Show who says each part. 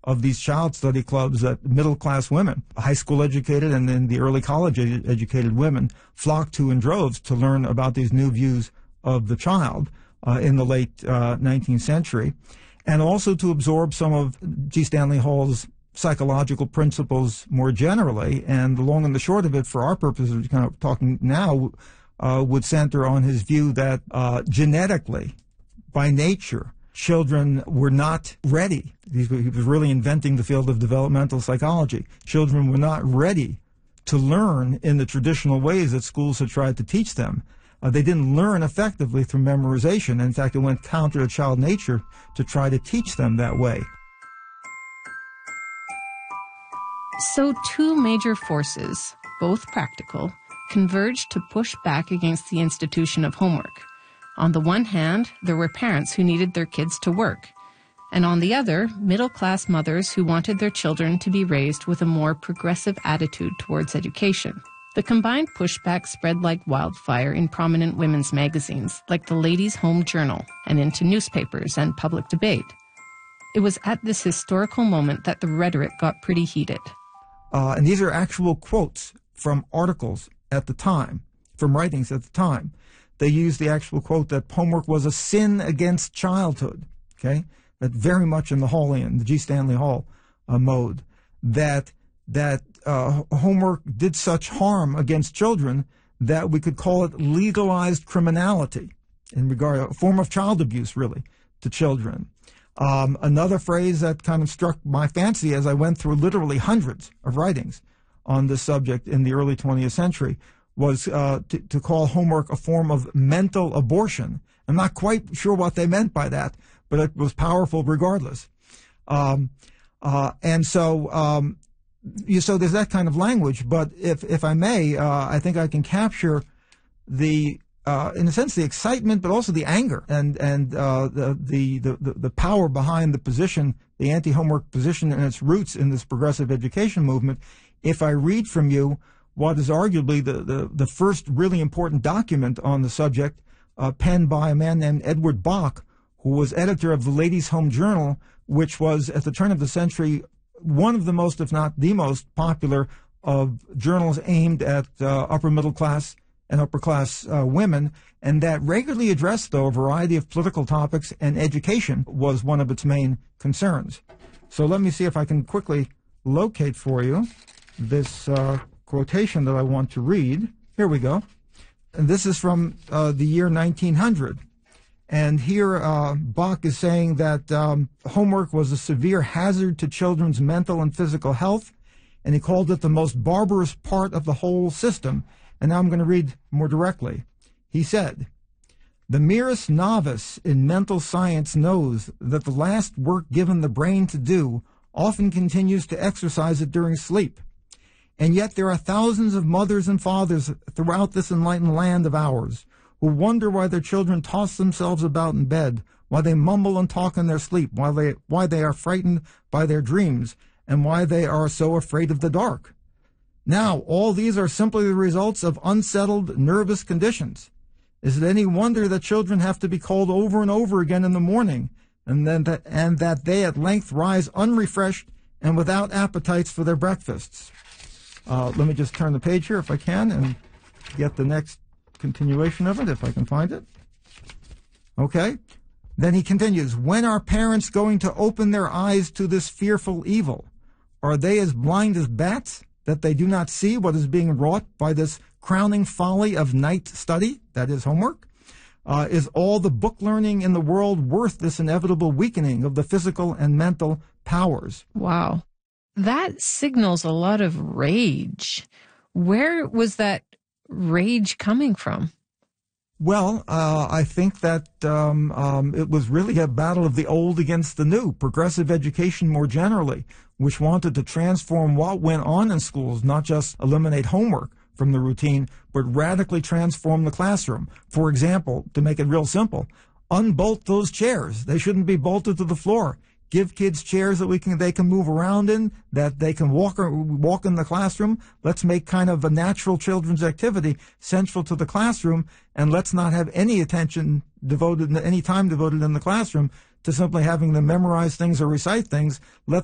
Speaker 1: of these child study clubs that middle-class women, high school educated and then the early college educated women, flocked to in droves to learn about these new views of the child in the late 19th century, and also to absorb some of G. Stanley Hall's psychological principles more generally. And the long and the short of it, for our purposes, kind of talking now, would center on his view that genetically, by nature, children were not ready. He was really inventing the field of developmental psychology. Children were not ready to learn in the traditional ways that schools had tried to teach them. They didn't learn effectively through memorization. In fact, it went counter to child nature to try to teach them that way.
Speaker 2: So two major forces, both practical, converged to push back against the institution of homework. On the one hand, there were parents who needed their kids to work, and on the other, middle-class mothers who wanted their children to be raised with a more progressive attitude towards education. The combined pushback spread like wildfire in prominent women's magazines, like the Ladies' Home Journal, and into newspapers and public debate. It was at this historical moment that the rhetoric got pretty heated.
Speaker 1: And these are actual quotes from articles at the time, from writings at the time. They used the actual quote that homework was a sin against childhood, okay? That very much in the Hallian, the G. Stanley Hall mode, that homework did such harm against children that we could call it legalized criminality in regard to a form of child abuse, really, to children. Another phrase that kind of struck my fancy as I went through literally hundreds of writings on this subject in the early 20th century was to call homework a form of mental abortion. I'm not quite sure what they meant by that, but it was powerful regardless. So there's that kind of language. But if I may, I think I can capture the in a sense, the excitement, but also the anger and the power behind the position, the anti-homework position, and its roots in this progressive education movement. If I read from you what is arguably the first really important document on the subject, penned by a man named Edward Bok, who was editor of the Ladies' Home Journal, which was at the turn of the century one of the most, if not the most popular of journals aimed at upper middle class and upper class women, and that regularly addressed, though, a variety of political topics, and education was one of its main concerns. So let me see if I can quickly locate for you this quotation that I want to read. Here we go. And this is from the year 1900. And here Bach is saying that homework was a severe hazard to children's mental and physical health, and he called it the most barbarous part of the whole system. And now I'm going to read more directly. He said, "The merest novice in mental science knows that the last work given the brain to do often continues to exercise it during sleep. And yet there are thousands of mothers and fathers throughout this enlightened land of ours who wonder why their children toss themselves about in bed, why they mumble and talk in their sleep, why they are frightened by their dreams, and why they are so afraid of the dark. Now, all these are simply the results of unsettled nervous conditions. Is it any wonder that children have to be called over and over again in the morning, and that they at length rise unrefreshed and without appetites for their breakfasts?" Let me just turn the page here if I can and get the next continuation of it, if I can find it. Okay. Then he continues, "When are parents going to open their eyes to this fearful evil? Are they as blind as bats, that they do not see what is being wrought by this crowning folly of night study, that is homework? Is all the book learning in the world worth this inevitable weakening of the physical and mental powers?"
Speaker 2: Wow. That signals a lot of rage. Where was that rage coming from?
Speaker 1: Well, I think that it was really a battle of the old against the new, progressive education more generally, which wanted to transform what went on in schools, not just eliminate homework from the routine, but radically transform the classroom. For example, to make it real simple, unbolt those chairs. They shouldn't be bolted to the floor. Give kids chairs that they can move around in, that they can walk in the classroom. Let's make kind of a natural children's activity central to the classroom, and let's not have any time devoted in the classroom to simply having them memorize things or recite things. Let